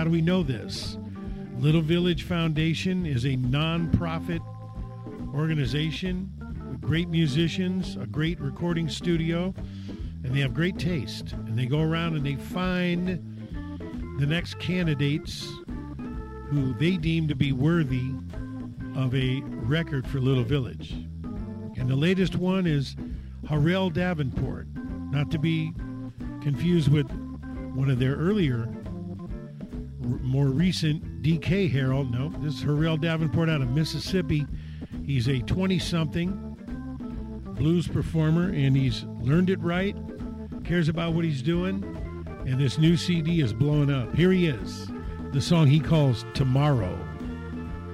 How do we know this? Little Village Foundation is a non-profit organization with great musicians, a great recording studio, and they have great taste. And they go around and they find the next candidates who they deem to be worthy of a record for Little Village. And the latest one is Harrell Davenport, not to be confused with one of their earlier, more recent DK Harold. No, this is Harrell Davenport out of Mississippi. He's a 20-something blues performer, and he's learned it right, cares about what he's doing, and this new CD is blowing up. Here he is, the song he calls Tomorrow.